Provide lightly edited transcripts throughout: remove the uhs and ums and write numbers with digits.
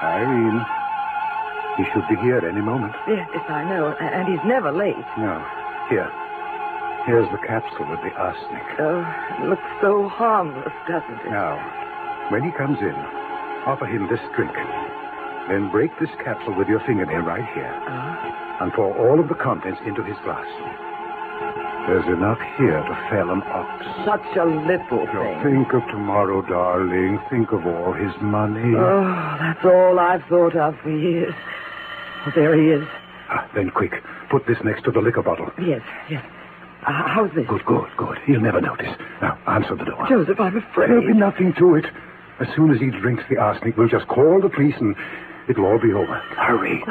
Irene. He should be here any moment. Yes, I know. And he's never late. No. Here's the capsule with the arsenic. Oh, it looks so harmless, doesn't it? Now, when he comes in, offer him this drink. Then break this capsule with your fingernail right here. And pour all of the contents into his glass. There's enough here to fell an ox. Such a little thing. Think of tomorrow, darling. Think of all his money. Oh, that's all I've thought of for years. Well, there he is. Then quick, put this next to the liquor bottle. Yes. How's this? Good. He'll never notice. Now, answer the door. Joseph, I'm afraid. There'll be nothing to it. As soon as he drinks the arsenic, we'll just call the police and it'll all be over. Hurry.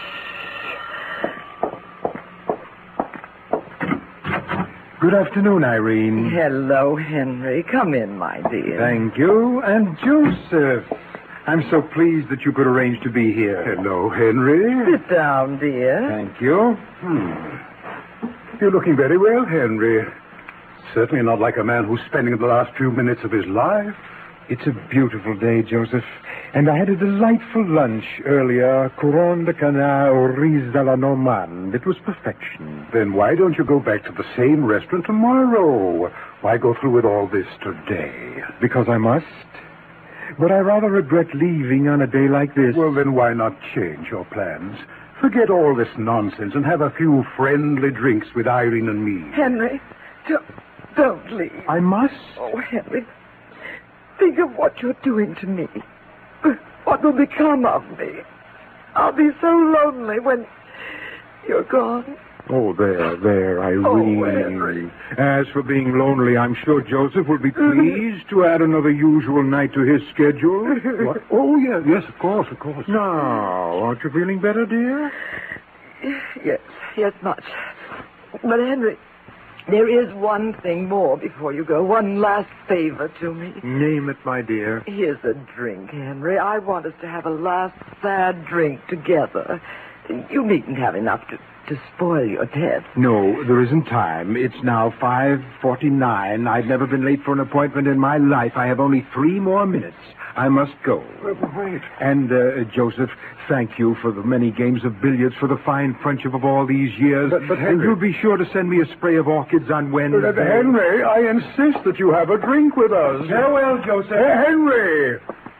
Good afternoon, Irene. Hello, Henry. Come in, my dear. Thank you. And Joseph. I'm so pleased that you could arrange to be here. Hello, Henry. Sit down, dear. Thank you. You're looking very well, Henry. Certainly not like a man who's spending the last few minutes of his life. It's a beautiful day, Joseph. And I had a delightful lunch earlier. Couronne de canard au riz à la normande. It was perfection. Then why don't you go back to the same restaurant tomorrow? Why go through with all this today? Because I must. But I rather regret leaving on a day like this. Well, then why not change your plans? Forget all this nonsense and have a few friendly drinks with Irene and me. Henry, don't leave. I must. Oh, Henry, think of what you're doing to me. What will become of me? I'll be so lonely when you're gone. Oh, there, Irene. Oh, Henry. As for being lonely, I'm sure Joseph will be pleased to add another usual night to his schedule. What? Oh, yes, of course. Now, aren't you feeling better, dear? Yes, much. But, Henry, there is one thing more before you go. One last favor to me. Name it, my dear. Here's a drink, Henry. I want us to have a last sad drink together. You needn't have enough to spoil your death. No, there isn't time. It's now 5:49. I've never been late for an appointment in my life. I have only 3 more minutes. I must go. Wait. And, Joseph, thank you for the many games of billiards, for the fine friendship of all these years. But Henry... And you'll be sure to send me a spray of orchids on Wednesday. Henry, I insist that you have a drink with us. Farewell, Joseph. Henry!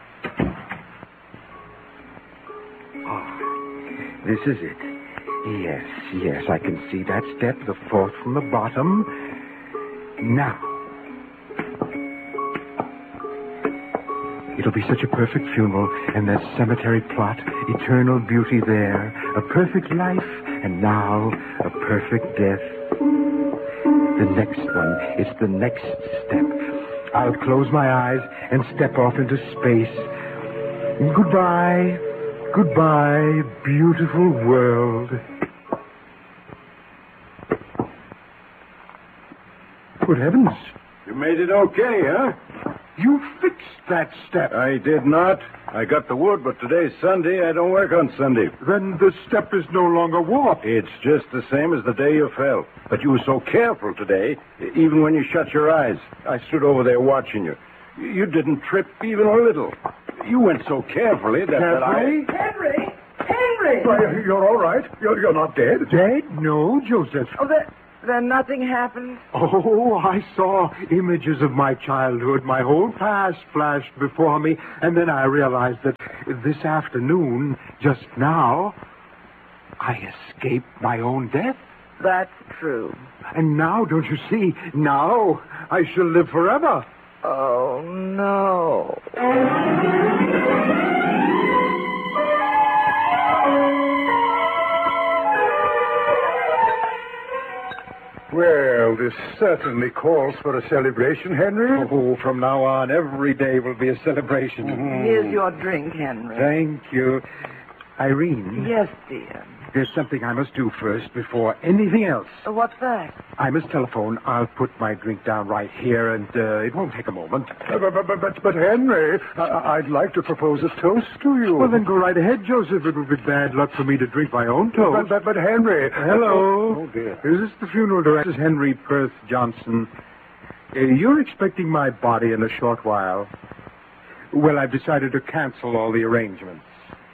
This is it. Yes, I can see that step, the 4th from the bottom. Now. It'll be such a perfect funeral, and that cemetery plot, eternal beauty there, a perfect life, and now a perfect death. The next one is the next step. I'll close my eyes and step off into space. Goodbye. Goodbye, beautiful world. Good heavens. You made it okay, huh? You fixed that step. I did not. I got the wood, but today's Sunday. I don't work on Sunday. Then the step is no longer warped. It's just the same as the day you fell. But you were so careful today, even when you shut your eyes. I stood over there watching you. You didn't trip even a little. You went so carefully that I... Henry! Why, you're all right. You're not dead. Dead? No, Joseph. Oh, then nothing happened? Oh, I saw images of my childhood. My whole past flashed before me. And then I realized that this afternoon, just now, I escaped my own death. That's true. And now, don't you see, now I shall live forever. Oh, no. Well, this certainly calls for a celebration, Henry. Oh, from now on, every day will be a celebration. Here's your drink, Henry. Thank you. Irene. Yes, dear. There's something I must do first before anything else. What's that? I must telephone. I'll put my drink down right here, and it won't take a moment. But Henry, I'd like to propose a toast to you. Well, then go right ahead, Joseph. It would be bad luck for me to drink my own toast. But Henry... Hello. Oh, dear. Is this the funeral director? This is Henry Perth Johnson. You're expecting my body in a short while. Well, I've decided to cancel all the arrangements.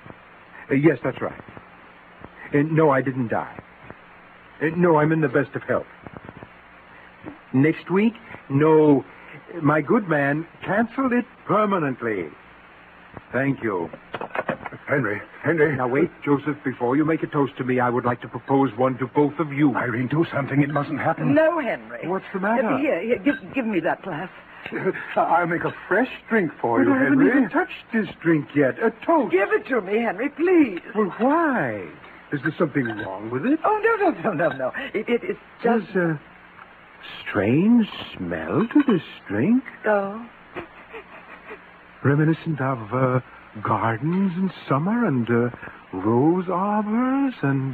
Yes, that's right. No, I didn't die. No, I'm in the best of health. Next week? No, my good man canceled it permanently. Thank you. Henry. Now wait, Joseph, before you make a toast to me, I would like to propose one to both of you. Irene, do something. It mustn't happen. No, Henry. What's the matter? Here, give me that glass. I'll make a fresh drink for you, I haven't Henry. I even haven't touched this drink yet. A toast. Give it to me, Henry, please. Well, why? Is there something wrong with it? Oh, no. It's just... There's a strange smell to this drink. Oh. Reminiscent of gardens in summer and rose arbors and...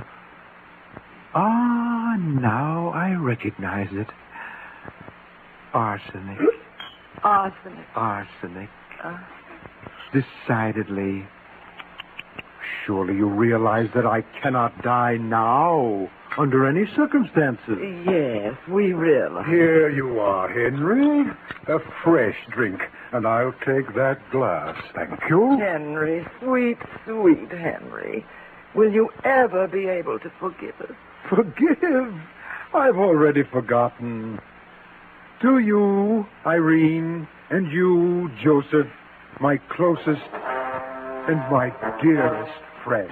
now I recognize it. Arsenic. Arsenic. Decidedly. Surely you realize that I cannot die now, under any circumstances. Yes, we realize. Here you are, Henry. A fresh drink. And I'll take that glass. Thank you. Henry, sweet Henry. Will you ever be able to forgive us? Forgive? I've already forgotten. To you, Irene, and you, Joseph, my closest and my dearest friend.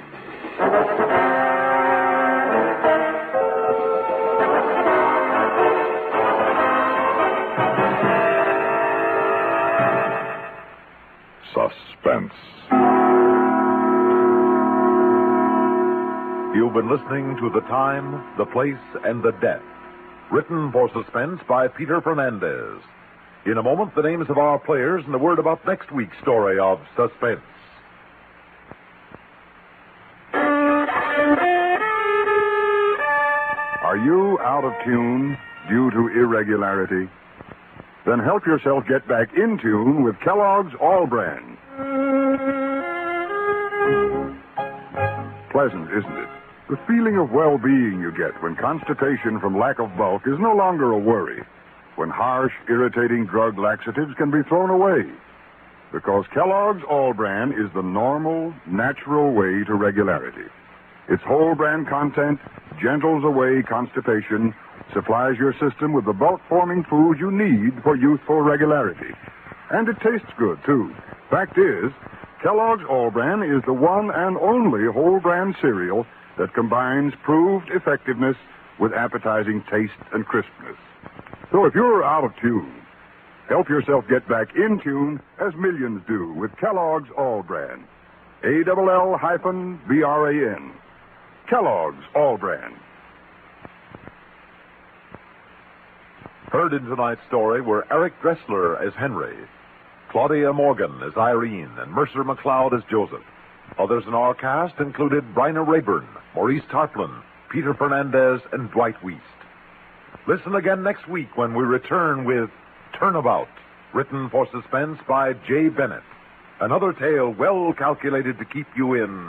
Suspense. You've been listening to The Time, the Place, and the Death. Written for Suspense by Peter Fernandez. In a moment, the names of our players and a word about next week's story of Suspense. Are you out of tune due to irregularity? Then help yourself get back in tune with Kellogg's All Brand. Pleasant, isn't it? The feeling of well-being you get when constipation from lack of bulk is no longer a worry. When harsh, irritating drug laxatives can be thrown away. Because Kellogg's All Brand is the normal, natural way to regularity. Its whole brand content gentles away constipation, supplies your system with the bulk-forming food you need for youthful regularity. And it tastes good, too. Fact is, Kellogg's All Brand is the one and only whole brand cereal that combines proved effectiveness with appetizing taste and crispness. So if you're out of tune, help yourself get back in tune as millions do with Kellogg's All Brand. ALL-BRAN. Kellogg's All Brand. Heard in tonight's story were Eric Dressler as Henry, Claudia Morgan as Irene, and Mercer McLeod as Joseph. Others in our cast included Bryna Rayburn, Maurice Tarplin, Peter Fernandez, and Dwight Wiest. Listen again next week when we return with Turnabout, written for Suspense by Jay Bennett. Another tale well calculated to keep you in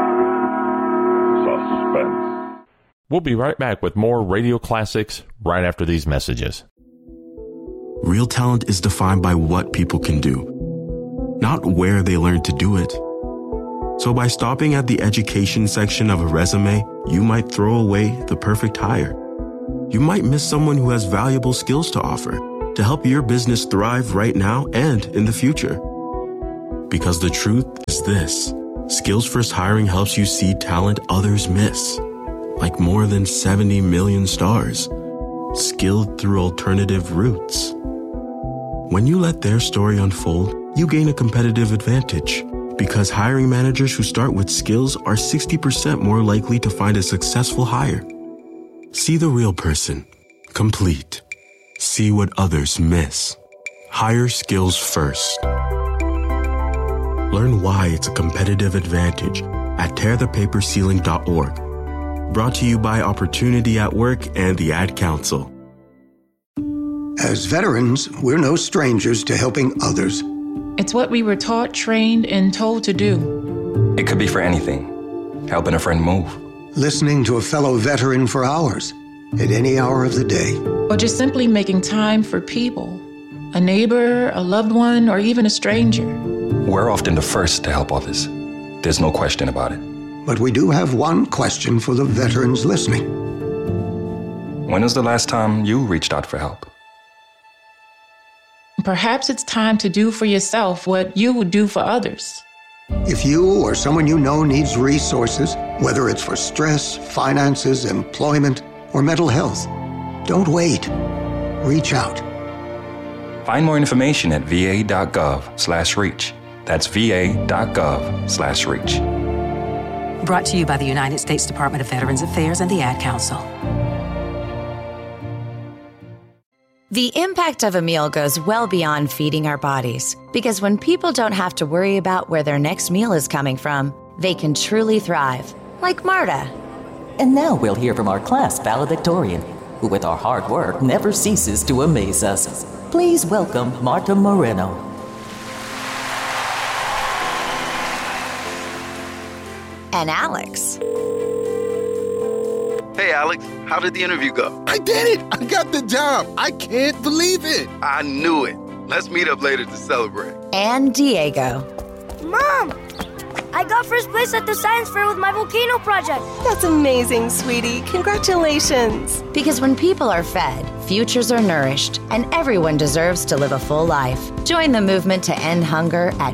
suspense. We'll be right back with more radio classics right after these messages. Real talent is defined by what people can do, not where they learn to do it. So by stopping at the education section of a resume, you might throw away the perfect hire. You might miss someone who has valuable skills to offer to help your business thrive right now and in the future. Because the truth is this: Skills First Hiring helps you see talent others miss, like more than 70 million stars, skilled through alternative routes. When you let their story unfold, you gain a competitive advantage, because hiring managers who start with skills are 60% more likely to find a successful hire. See the real person, complete. See what others miss. Hire skills first. Learn why it's a competitive advantage at tearthepaperceiling.org. Brought to you by Opportunity at Work and the Ad Council. As veterans, we're no strangers to helping others. It's what we were taught, trained, and told to do. It could be for anything. Helping a friend move. Listening to a fellow veteran for hours, at any hour of the day. Or just simply making time for people. A neighbor, a loved one, or even a stranger. We're often the first to help others. There's no question about it. But we do have one question for the veterans listening. When was the last time you reached out for help? Perhaps it's time to do for yourself what you would do for others. If you or someone you know needs resources, whether it's for stress, finances, employment, or mental health, don't wait. Reach out. Find more information at va.gov/reach. That's va.gov/reach. Brought to you by the United States Department of Veterans Affairs and the Ad Council. The impact of a meal goes well beyond feeding our bodies, because when people don't have to worry about where their next meal is coming from, they can truly thrive, like Marta. And now we'll hear from our class valedictorian, who with our hard work never ceases to amaze us. Please welcome Marta Moreno. And Alex. Hey, Alex, how did the interview go? I did it! I got the job! I can't believe it! I knew it. Let's meet up later to celebrate. And Diego. Mom! I got first place at the science fair with my volcano project. That's amazing, sweetie. Congratulations. Because when people are fed, futures are nourished, and everyone deserves to live a full life. Join the movement to end hunger at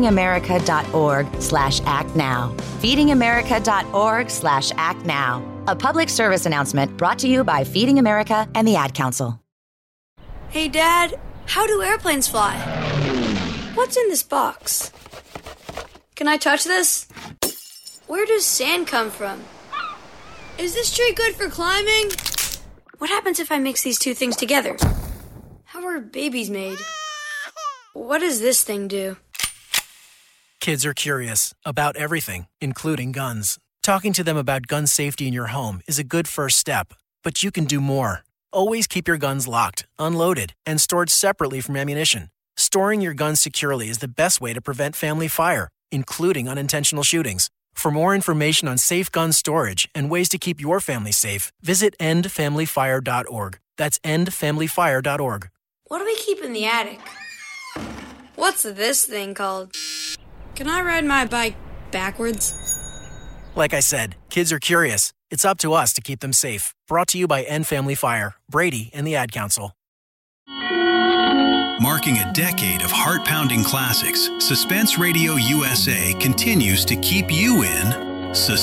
feedingamerica.org/actnow. feedingamerica.org/actnow. A public service announcement brought to you by Feeding America and the Ad Council. Hey, Dad, how do airplanes fly? What's in this box? Can I touch this? Where does sand come from? Is this tree good for climbing? What happens if I mix these two things together? How are babies made? What does this thing do? Kids are curious about everything, including guns. Talking to them about gun safety in your home is a good first step, but you can do more. Always keep your guns locked, unloaded, and stored separately from ammunition. Storing your guns securely is the best way to prevent family fire, including unintentional shootings. For more information on safe gun storage and ways to keep your family safe, visit endfamilyfire.org. That's endfamilyfire.org. What do we keep in the attic? What's this thing called? Can I ride my bike backwards? Like I said, kids are curious. It's up to us to keep them safe. Brought to you by End Family Fire, Brady, and the Ad Council. Marking a decade of heart-pounding classics, Suspense Radio USA continues to keep you in suspense.